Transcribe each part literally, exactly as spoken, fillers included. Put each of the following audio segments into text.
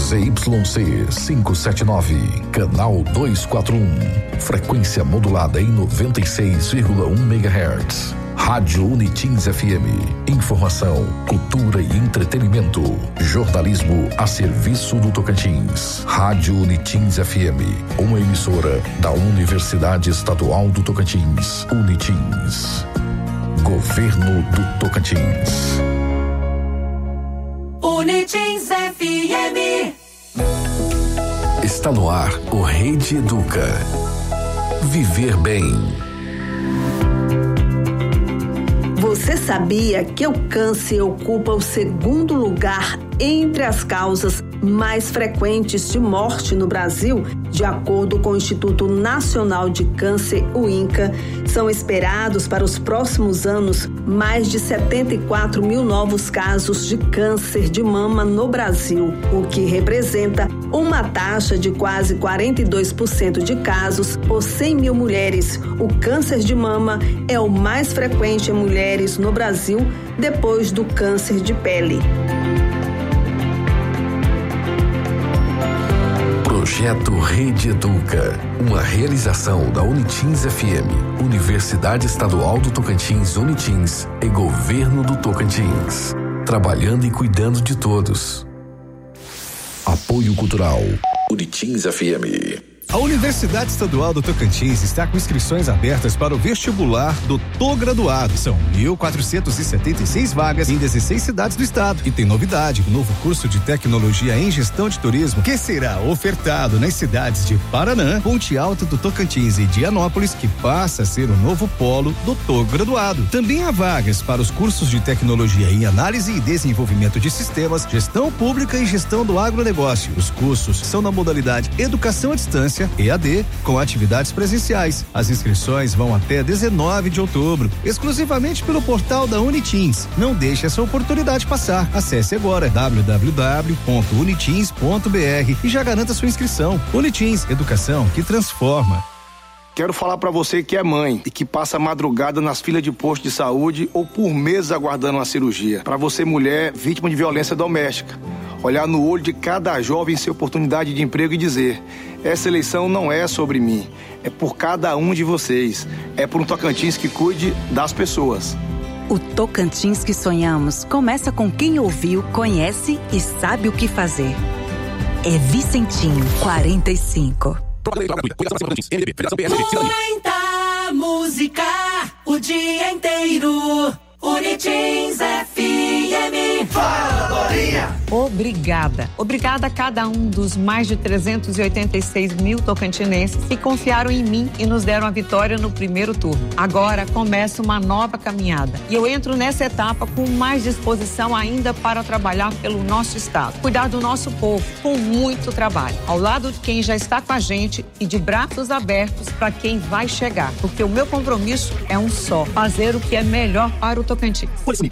Z Y C quinhentos e setenta e nove, canal duzentos e quarenta e um, frequência modulada em noventa e seis vírgula um megahertz. Rádio Unitins F M. Informação, cultura e entretenimento. Jornalismo a serviço do Tocantins. Rádio Unitins F M. Uma emissora da Universidade Estadual do Tocantins. Unitins. Governo do Tocantins. Unitins F M. Está no ar o Rede Educa. Viver bem. Você sabia que o câncer ocupa o segundo lugar entre as causas mais frequentes de morte no Brasil? De acordo com o Instituto Nacional de Câncer, o INCA, são esperados para os próximos anos mais de setenta e quatro mil novos casos de câncer de mama no Brasil, o que representa uma taxa de quase quarenta e dois por cento de casos por cem mil mulheres. O câncer de mama é o mais frequente em mulheres no Brasil, depois do câncer de pele. Projeto Rede Educa, uma realização da Unitins F M, Universidade Estadual do Tocantins, Unitins e Governo do Tocantins. Trabalhando e cuidando de todos. Apoio Cultural, Unitins F M. A Universidade Estadual do Tocantins está com inscrições abertas para o vestibular do Tô-Graduado. São mil quatrocentas e setenta e seis vagas em dezesseis cidades do estado. E tem novidade, o novo curso de tecnologia em gestão de turismo, que será ofertado nas cidades de Paranã, Ponte Alta do Tocantins e Dianópolis, que passa a ser o novo polo do Tô-Graduado. Também há vagas para os cursos de tecnologia em análise e desenvolvimento de sistemas, gestão pública e gestão do agronegócio. Os cursos são na modalidade educação à distância, E A D, com atividades presenciais. As inscrições vão até dezenove de outubro, exclusivamente pelo portal da Unitins. Não deixe essa oportunidade passar. Acesse agora w w w ponto unitins ponto b r e já garanta sua inscrição. Unitins, educação que transforma. Quero falar pra você que é mãe e que passa a madrugada nas filas de posto de saúde ou por meses aguardando uma cirurgia. Pra você, mulher, vítima de violência doméstica. Olhar no olho de cada jovem sem oportunidade de emprego e dizer: essa eleição não é sobre mim, é por cada um de vocês. É por um Tocantins que cuide das pessoas. O Tocantins que sonhamos começa com quem ouviu, conhece e sabe o que fazer. É Vicentinho, quarenta e cinco. Muita música o dia inteiro. Unitins F M. Fala, Dorinha! Obrigada. Obrigada a cada um dos mais de trezentos e oitenta e seis mil tocantinenses que confiaram em mim e nos deram a vitória no primeiro turno. Agora começa uma nova caminhada e eu entro nessa etapa com mais disposição ainda para trabalhar pelo nosso estado, cuidar do nosso povo com muito trabalho, ao lado de quem já está com a gente e de braços abertos para quem vai chegar, porque o meu compromisso é um só: fazer o que é melhor para o Tocantins.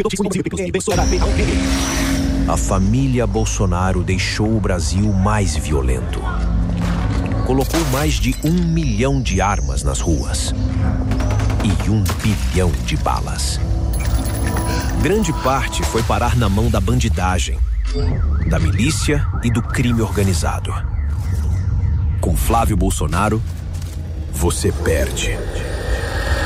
A família Bolsonaro deixou o Brasil mais violento. Colocou mais de um milhão de armas nas ruas e um bilhão de balas. Grande parte foi parar na mão da bandidagem, da milícia e do crime organizado. Com Flávio Bolsonaro, você perde.